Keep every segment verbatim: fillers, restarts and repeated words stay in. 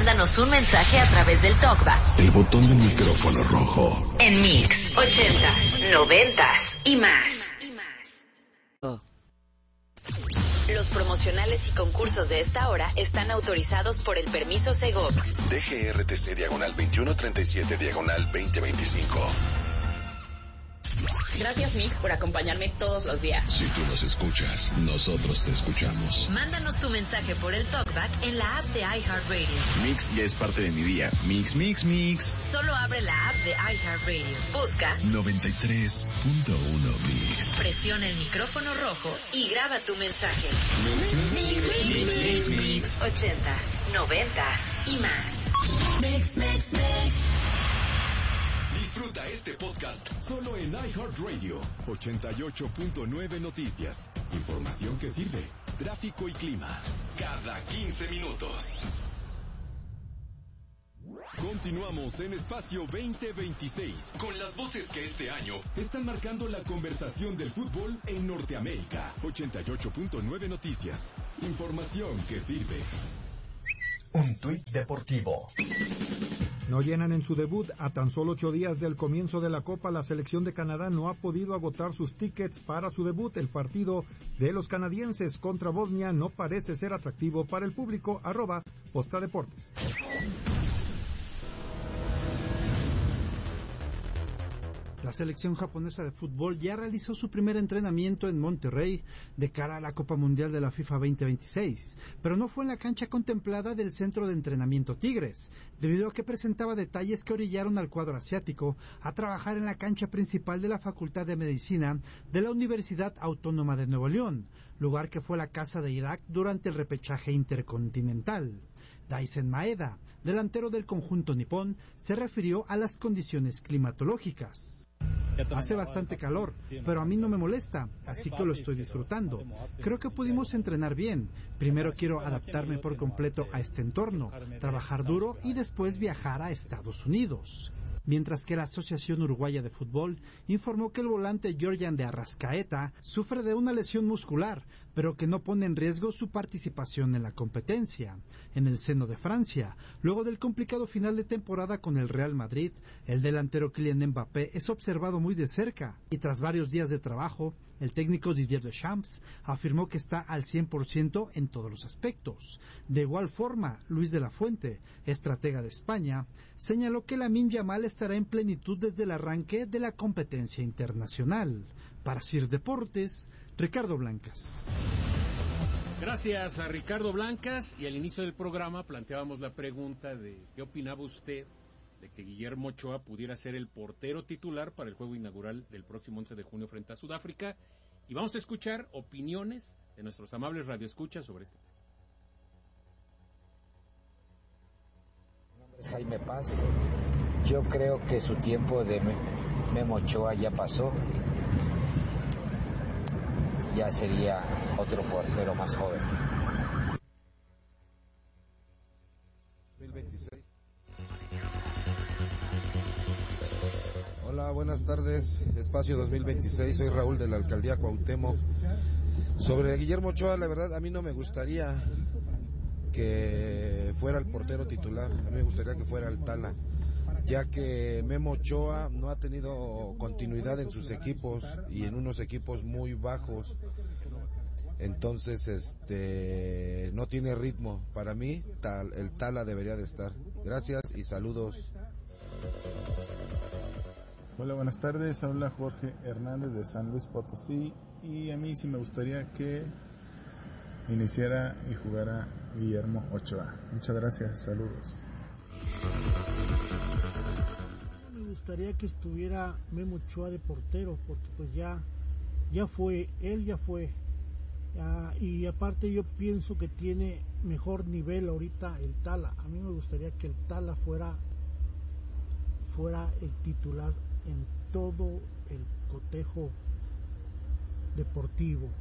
mándanos un mensaje a través del TalkBack. El botón del micrófono rojo. En Mix, ochentas, noventas y más. Oh. Los promocionales y concursos de esta hora están autorizados por el permiso Segov. D G R T C diagonal veintiuno treinta y siete diagonal veinte veinticinco. Gracias, Mix, por acompañarme todos los días. Si tú nos escuchas, nosotros te escuchamos. Mándanos tu mensaje por el TalkBack en la app de iHeartRadio. Mix ya es parte de mi día. Mix, mix, mix. Solo abre la app de iHeartRadio. Busca noventa y tres punto uno Mix. Presiona el micrófono rojo y graba tu mensaje. Mix, mix, mix, mix, mix. Ochentas, noventas y más. Mix, mix, mix. Disfruta este podcast solo en iHeartRadio. ochenta y ocho punto nueve Noticias. Información que sirve. Tráfico y clima. Cada quince minutos. Continuamos en Espacio veinte veintiséis con las voces que este año están marcando la conversación del fútbol en Norteamérica. ochenta y ocho punto nueve Noticias. Información que sirve. Un tuit deportivo. No llenan en su debut. A tan solo ocho días del comienzo de la Copa, la selección de Canadá no ha podido agotar sus tickets para su debut. El partido de los canadienses contra Bosnia no parece ser atractivo para el público. Arroba Posta Deportes. La selección japonesa de fútbol ya realizó su primer entrenamiento en Monterrey de cara a la Copa Mundial de la FIFA veinte veintiséis, pero no fue en la cancha contemplada del Centro de Entrenamiento Tigres, debido a que presentaba detalles que orillaron al cuadro asiático a trabajar en la cancha principal de la Facultad de Medicina de la Universidad Autónoma de Nuevo León, lugar que fue la casa de Irak durante el repechaje intercontinental. Daisen Maeda, delantero del conjunto nipón, se refirió a las condiciones climatológicas. Hace bastante calor, pero a mí no me molesta, así que lo estoy disfrutando. Creo que pudimos entrenar bien. Primero quiero adaptarme por completo a este entorno, trabajar duro y después viajar a Estados Unidos. Mientras que la Asociación Uruguaya de Fútbol informó que el volante Georgian de Arrascaeta sufre de una lesión muscular, pero que no pone en riesgo su participación en la competencia. En el seno de Francia, luego del complicado final de temporada con el Real Madrid, el delantero Kylian Mbappé es observado muy de cerca y tras varios días de trabajo, el técnico Didier Deschamps afirmó que está al cien por ciento en todos los aspectos. De igual forma, Luis de la Fuente, estratega de España, señaló que Lamine Yamal estará en plenitud desde el arranque de la competencia internacional. Para Sir Deportes, Ricardo Blancas. Gracias a Ricardo Blancas, y al inicio del programa planteábamos la pregunta de ¿qué opinaba usted de que Guillermo Ochoa pudiera ser el portero titular para el juego inaugural del próximo once de junio frente a Sudáfrica? Y vamos a escuchar opiniones de nuestros amables radioescuchas sobre este tema. Mi nombre es Jaime Paz. Yo creo que su tiempo de Memo Ochoa ya pasó. Ya sería otro portero más joven. dos mil veintiséis. Hola, buenas tardes. Espacio dos mil veintiséis. Soy Raúl de la Alcaldía Cuauhtémoc. Sobre Guillermo Ochoa, la verdad, a mí no me gustaría que fuera el portero titular. A mí me gustaría que fuera el Tala, ya que Memo Ochoa no ha tenido continuidad en sus equipos y en unos equipos muy bajos. Entonces, este, no tiene ritmo. Para mí, tal, el Tala debería de estar. Gracias y saludos. Hola, buenas tardes. Habla Jorge Hernández de San Luis Potosí, y a mí sí me gustaría que iniciara y jugara Guillermo Ochoa. Muchas gracias. Saludos. Me gustaría que estuviera Memo Ochoa de portero, porque pues ya ya fue, él ya fue. Uh, y aparte yo pienso que tiene mejor nivel ahorita el Tala. A mí me gustaría que el Tala fuera fuera el titular en todo el cotejo deportivo.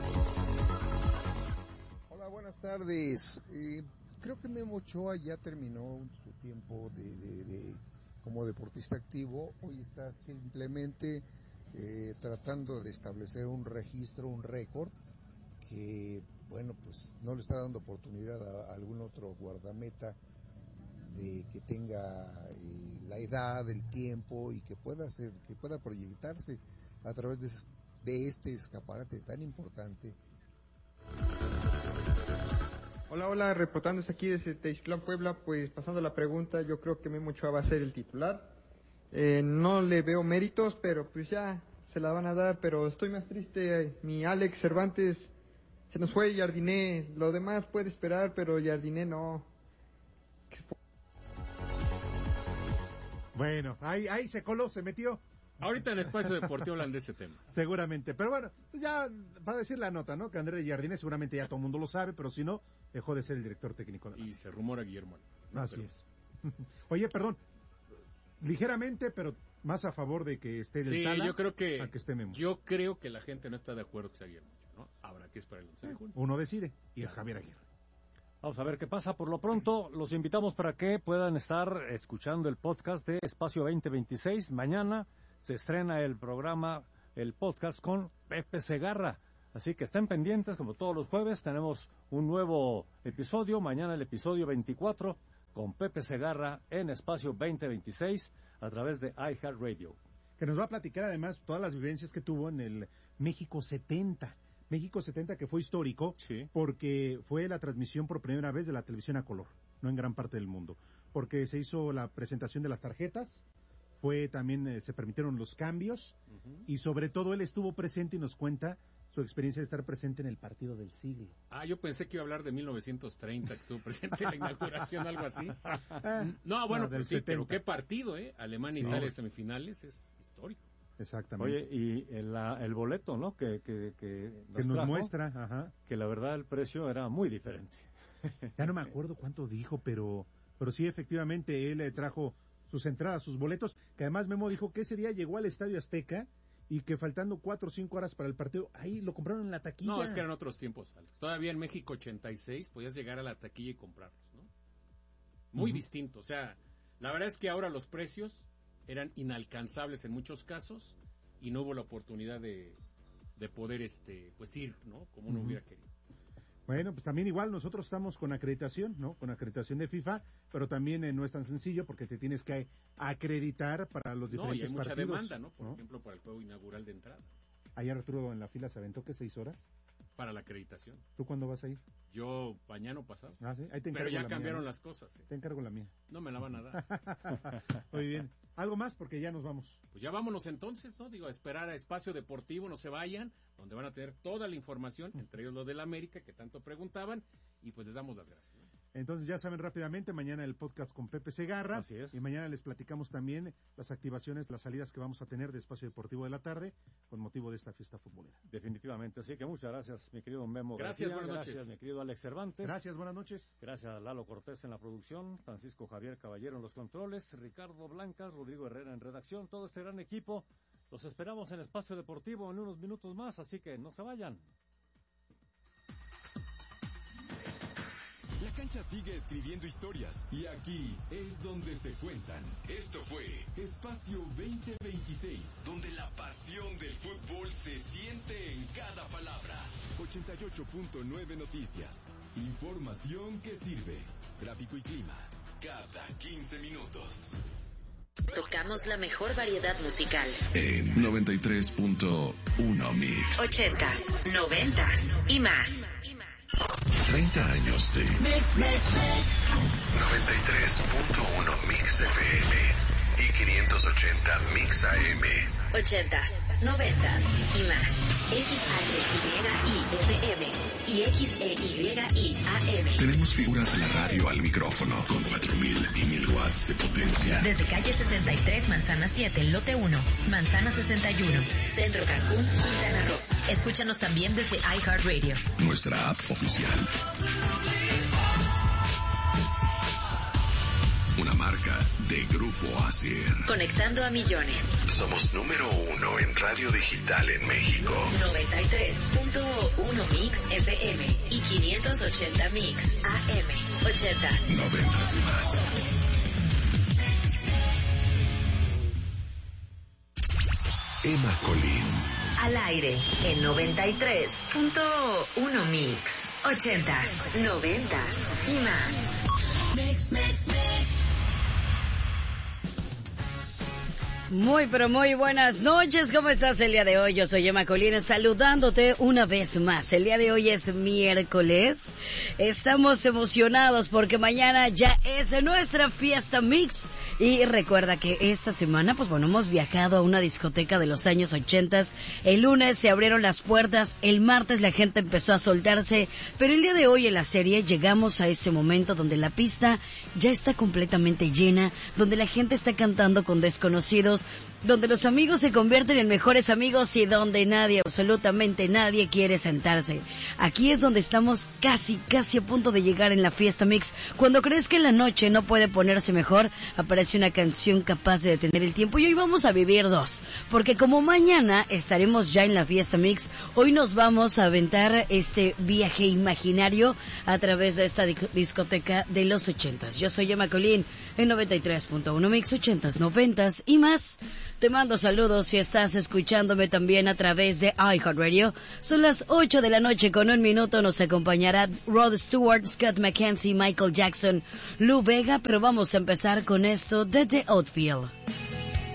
Hola, buenas tardes. Eh, creo que Memo Ochoa ya terminó su tiempo de, de, de como deportista activo. Hoy está simplemente eh, tratando de establecer un registro, un récord, que, bueno, pues no le está dando oportunidad a, a algún otro guardameta de que tenga eh, la edad, el tiempo y que pueda hacer, que pueda proyectarse a través de, de este escaparate tan importante. Hola, hola, reportándose aquí desde Teixutlán, Puebla, pues pasando la pregunta, yo creo que Memo Ochoa va a ser el titular. Eh, no le veo méritos, pero pues ya se la van a dar, pero estoy más triste, mi Alex Cervantes se nos fue, Jardiné, lo demás puede esperar, pero Jardiné no. Bueno, ahí, ahí se coló, se metió. Ahorita en Espacio Deportivo hablan de ese tema. Seguramente, pero bueno, pues ya va a decir la nota, ¿no? Que Andrés Jardiné seguramente ya todo el mundo lo sabe, pero si no, dejó de ser el director técnico de la... Y se rumora Guillermo. ¿no? Así pero... es. Oye, perdón, ligeramente, pero más a favor de que esté del sí, Tala yo creo que, a que esté Memo. Yo creo que la gente no está de acuerdo que sea Guillermo, ¿no? Habrá que esperar el once de junio. Uno decide, y es Javier Aguirre. Vamos a ver qué pasa. Por lo pronto, los invitamos para que puedan estar escuchando el podcast de Espacio veinte veintiséis. Mañana se estrena el programa, el podcast con Pepe Segarra. Así que estén pendientes, como todos los jueves, tenemos un nuevo episodio. Mañana el episodio veinticuatro con Pepe Segarra en Espacio veinte veintiséis a través de iHeartRadio. Que nos va a platicar además todas las vivencias que tuvo en el México setenta. México setenta que fue histórico, sí, porque fue la transmisión por primera vez de la televisión a color, no en gran parte del mundo, porque se hizo la presentación de las tarjetas, fue también eh, se permitieron los cambios, uh-huh, y sobre todo él estuvo presente y nos cuenta su experiencia de estar presente en el partido del siglo. Ah, yo pensé que iba a hablar de mil novecientos treinta, que estuvo presente en la inauguración, algo así. No, bueno, no, pues sí, setenta. Pero qué partido, ¿eh? Alemania-Italia sí, semifinales, es histórico. Exactamente. Oye, y el, el boleto, ¿no? Que, que, que nos, que nos trajo, muestra, ajá, que la verdad el precio era muy diferente. Ya no me acuerdo cuánto dijo, pero pero sí, efectivamente, él le trajo sus entradas, sus boletos, que además Memo dijo que ese día llegó al Estadio Azteca y que faltando cuatro o cinco horas para el partido, ahí lo compraron en la taquilla. No, es que eran otros tiempos, Alex. Todavía en México ochenta y seis podías llegar a la taquilla y comprarlos, ¿no? Muy uh-huh, distinto, o sea, la verdad es que ahora los precios eran inalcanzables en muchos casos y no hubo la oportunidad de, de poder este pues ir, ¿no? Como uno uh-huh, hubiera querido. Bueno, pues también igual nosotros estamos con acreditación, ¿no? Con acreditación de FIFA, pero también eh, no es tan sencillo porque te tienes que acreditar para los diferentes partidos. No, y hay mucha partidos, demanda, ¿no? Por ¿no? ejemplo, para el juego inaugural de entrada. Ayer Arturo en la fila se aventó, ¿qué? ¿Seis horas? Para la acreditación. ¿Tú cuándo vas a ir? Yo mañana pasado. Ah, sí. Ahí te encargo. Pero ya la cambiaron mía, ¿no? las cosas. ¿eh? Te encargo la mía. No me la van a dar. Muy bien. ¿Algo más? Porque ya nos vamos. Pues ya vámonos entonces, ¿no? Digo, a esperar a Espacio Deportivo, no se vayan, donde van a tener toda la información, entre ellos lo del América, que tanto preguntaban, y pues les damos las gracias, ¿no? Entonces ya saben rápidamente, mañana el podcast con Pepe Segarra. Así es. Y mañana les platicamos también las activaciones, las salidas que vamos a tener de Espacio Deportivo de la tarde con motivo de esta fiesta futbolera. Definitivamente. Así que muchas gracias, mi querido Memo Gracias, García. buenas noches. Gracias, mi querido Alex Cervantes. Gracias, buenas noches. Gracias a Lalo Cortés en la producción, Francisco Javier Caballero en los controles, Ricardo Blancas, Rodrigo Herrera en redacción, todo este gran equipo. Los esperamos en Espacio Deportivo en unos minutos más, así que no se vayan. La cancha sigue escribiendo historias y aquí es donde se cuentan. Esto fue Espacio veinte veintiséis, donde la pasión del fútbol se siente en cada palabra. ochenta y ocho punto nueve Noticias. Información que sirve. Tráfico y clima cada quince minutos. Tocamos la mejor variedad musical. En noventa y tres punto uno Mix. Ochentas, noventas y más. treinta años de Mix, Mix, Mix. noventa y tres punto uno Mix F M y quinientos ochenta Mix A M. Ochentas, noventas y más. X H Y I F M y X E Y I A M. Tenemos figuras de la radio al micrófono con cuatro mil y mil watts de potencia. Desde calle sesenta y tres, Manzana siete, Lote uno, Manzana sesenta y uno, Centro Cancún, Quintana Roo. Escúchanos también desde iHeartRadio. Nuestra app oficial. Una marca de Grupo Asier. Conectando a millones. Somos número uno en radio digital en México. noventa y tres punto uno Mix F M y quinientos ochenta Mix A M. Ochentas. Noventas y más. Emma Colín. Al aire en noventa y tres punto uno Mix. Ochentas, noventas y más. Mix, mix, mix. Muy, pero muy buenas noches. ¿Cómo estás el día de hoy? Yo soy Emma Colina, saludándote una vez más. El día de hoy es miércoles. Estamos emocionados porque mañana ya es nuestra fiesta mix. Y recuerda que esta semana, pues bueno, hemos viajado a una discoteca de los años ochentas. El lunes se abrieron las puertas, el martes la gente empezó a soltarse, pero el día de hoy en la serie llegamos a ese momento donde la pista ya está completamente llena, donde la gente está cantando con desconocidos, donde los amigos se convierten en mejores amigos y donde nadie, absolutamente nadie quiere sentarse. Aquí es donde estamos casi, casi a punto de llegar en la fiesta mix. Cuando crees que la noche no puede ponerse mejor, aparece una canción capaz de detener el tiempo y hoy vamos a vivir dos. Porque como mañana estaremos ya en la fiesta mix, hoy nos vamos a aventar este viaje imaginario a través de esta discoteca de los ochentas. Yo soy Emma Colín en noventa y tres punto uno Mix ochentas, noventas y más. Te mando saludos si estás escuchándome también a través de iHeartRadio. Son las ocho de la noche con un minuto. Nos acompañará Rod Stewart, Scott McKenzie, Michael Jackson, Lou Vega. Pero vamos a empezar con esto de The Outfield.